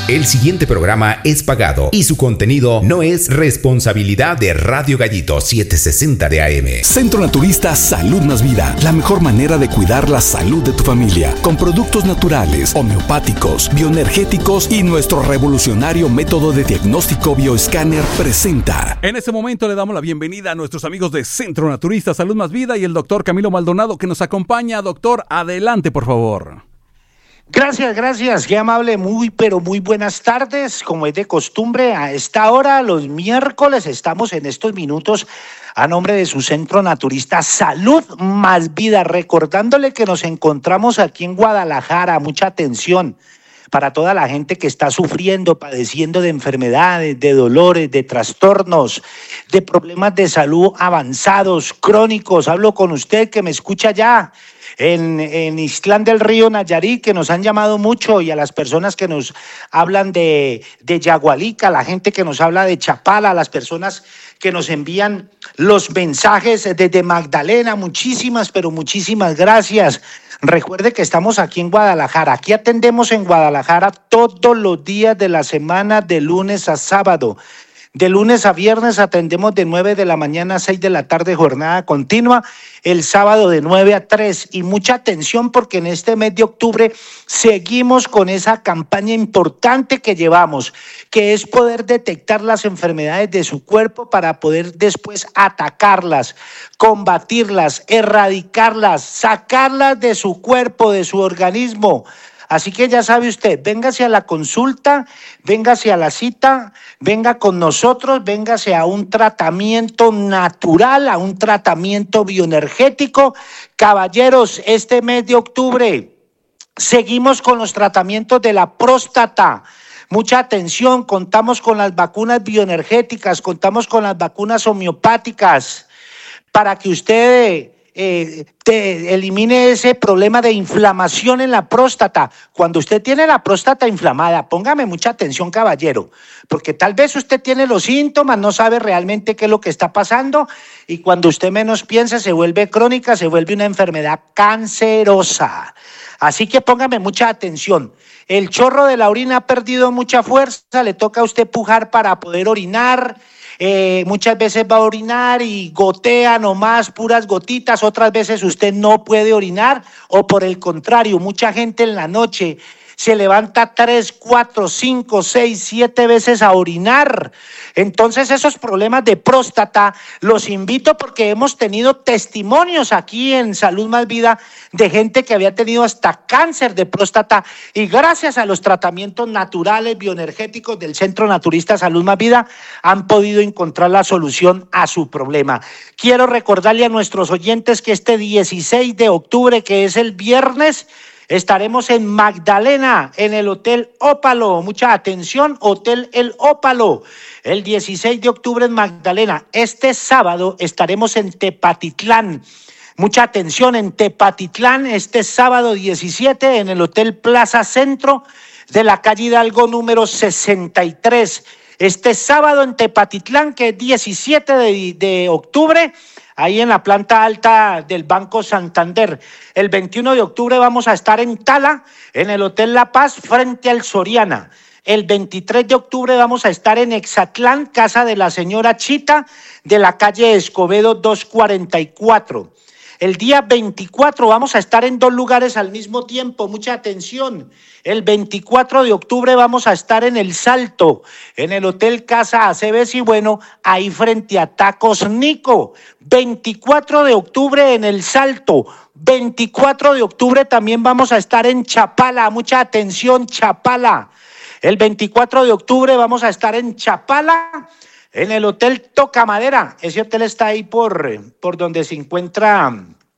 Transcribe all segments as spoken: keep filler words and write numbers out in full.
El siguiente programa es pagado y su contenido no es responsabilidad de Radio Gallito setecientos sesenta de A M. Centro Naturista Salud Más Vida. La mejor manera de cuidar la salud de tu familia. Con productos naturales, homeopáticos, bioenergéticos y nuestro revolucionario método de diagnóstico bioescáner presenta. En este momento le damos la bienvenida a nuestros amigos de Centro Naturista Salud Más Vida y el doctor Camilo Maldonado que nos acompaña. Doctor, adelante por favor. Gracias, gracias, qué amable, muy pero muy buenas tardes. Como es de costumbre, a esta hora, los miércoles, estamos en estos minutos a nombre de su Centro Naturista Salud Más Vida, recordándole que nos encontramos aquí en Guadalajara. Mucha atención para toda la gente que está sufriendo, padeciendo de enfermedades, de dolores, de trastornos, de problemas de salud avanzados, crónicos. Hablo con usted que me escucha ya en, en Ixtlán del Río, Nayarit, que nos han llamado mucho, y a las personas que nos hablan de, de Yagualica, la gente que nos habla de Chapala, las personas que nos envían los mensajes desde Magdalena. Muchísimas, pero muchísimas gracias. Recuerde que estamos aquí en Guadalajara. Aquí atendemos en Guadalajara todos los días de la semana, de lunes a sábado. De lunes a viernes atendemos de nueve de la mañana a seis de la tarde, jornada continua. El sábado de nueve a tres. Y mucha atención porque en este mes de octubre seguimos con esa campaña importante que llevamos, que es poder detectar las enfermedades de su cuerpo para poder después atacarlas, combatirlas, erradicarlas, sacarlas de su cuerpo, de su organismo. Así que ya sabe usted, véngase a la consulta, véngase a la cita, venga con nosotros, véngase a un tratamiento natural, a un tratamiento bioenergético. Caballeros, este mes de octubre seguimos con los tratamientos de la próstata. Mucha atención, contamos con las vacunas bioenergéticas, contamos con las vacunas homeopáticas para que usted Eh, te elimine ese problema de inflamación en la próstata. Cuando usted tiene la próstata inflamada, póngame mucha atención, caballero, porque tal vez usted tiene los síntomas, no sabe realmente qué es lo que está pasando, y cuando usted menos piensa se vuelve crónica, se vuelve una enfermedad cancerosa. Así que póngame mucha atención. El chorro de la orina ha perdido mucha fuerza, le toca a usted pujar para poder orinar. Eh, muchas veces va a orinar y gotea nomás puras gotitas, otras veces usted no puede orinar, o por el contrario, mucha gente en la noche se levanta tres, cuatro, cinco, seis, siete veces a orinar. Entonces esos problemas de próstata los invito porque hemos tenido testimonios aquí en Salud Más Vida de gente que había tenido hasta cáncer de próstata, y gracias a los tratamientos naturales bioenergéticos del Centro Naturista Salud Más Vida han podido encontrar la solución a su problema. Quiero recordarle a nuestros oyentes que este dieciséis de octubre, que es el viernes, estaremos en Magdalena, en el Hotel Ópalo. Mucha atención, Hotel El Ópalo. El dieciséis de octubre en Magdalena. Este sábado estaremos en Tepatitlán. Mucha atención, en Tepatitlán, este sábado diecisiete, en el Hotel Plaza Centro de la calle Hidalgo número sesenta y tres. Este sábado en Tepatitlán, que es diecisiete de, de octubre, ahí en la planta alta del Banco Santander. El veintiuno de octubre vamos a estar en Tala, en el Hotel La Paz, frente al Soriana. El veintitrés de octubre vamos a estar en Exatlán, casa de la señora Chita, de la calle Escobedo doscientos cuarenta y cuatro. El día veinticuatro vamos a estar en dos lugares al mismo tiempo, mucha atención. El veinticuatro de octubre vamos a estar en El Salto, en el Hotel Casa Aceves y Bueno, ahí frente a Tacos Nico. veinticuatro de octubre en El Salto. veinticuatro de octubre también vamos a estar en Chapala, mucha atención, Chapala. El veinticuatro de octubre vamos a estar en Chapala, en el Hotel Tocamadera. Ese hotel está ahí por, por donde se encuentra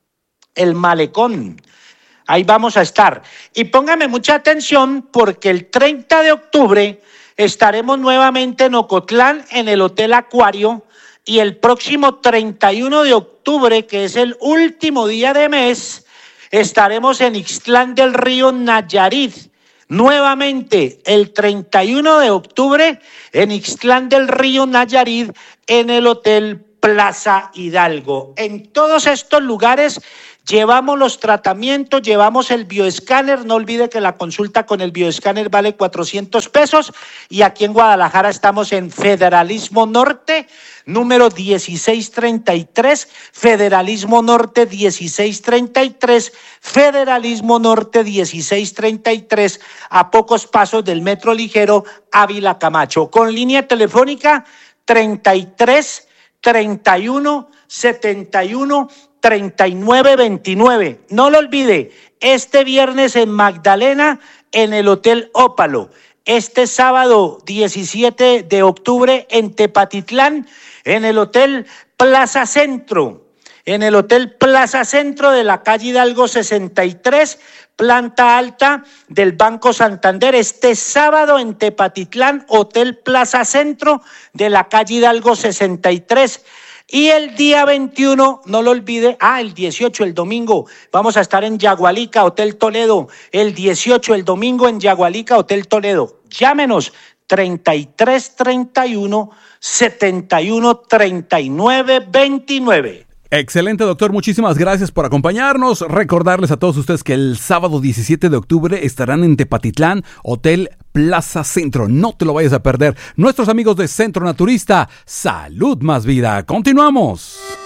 el Malecón. Ahí vamos a estar. Y póngame mucha atención porque el treinta de octubre estaremos nuevamente en Ocotlán, en el Hotel Acuario. Y el próximo treinta y uno de octubre, que es el último día de mes, estaremos en Ixtlán del Río, Nayarit. Nuevamente, el treinta y uno de octubre, en Ixtlán del Río, Nayarit, en el Hotel Plaza Hidalgo. En todos estos lugares Llevamos los tratamientos, llevamos el bioescáner. No olvide que la consulta con el bioescáner vale cuatrocientos pesos. Y aquí en Guadalajara estamos en Federalismo Norte, número dieciséis treinta y tres, Federalismo Norte dieciséis treinta y tres, Federalismo Norte dieciséis treinta y tres, a pocos pasos del Metro Ligero Ávila Camacho, con línea telefónica treinta y tres, treinta y uno, setenta y uno, treinta y nueve veintinueve. No lo olvide, este viernes en Magdalena, en el Hotel Ópalo. Este sábado diecisiete de octubre en Tepatitlán, en el Hotel Plaza Centro, en el Hotel Plaza Centro de la calle Hidalgo sesenta y tres, planta alta del Banco Santander. Este sábado en Tepatitlán, Hotel Plaza Centro de la calle Hidalgo sesenta y tres. Y el día veintiuno, no lo olvide, ah, el dieciocho, el domingo, vamos a estar en Yagualica, Hotel Toledo. El dieciocho, el domingo en Yagualica, Hotel Toledo. Llámenos treinta y tres, treinta y uno, setenta y uno, treinta y nueve veintinueve. Excelente, doctor. Muchísimas gracias por acompañarnos. Recordarles a todos ustedes que el sábado diecisiete de octubre estarán en Tepatitlán, Hotel Plaza Centro. No te lo vayas a perder. Nuestros amigos de Centro Naturista, Salud Más Vida. Continuamos.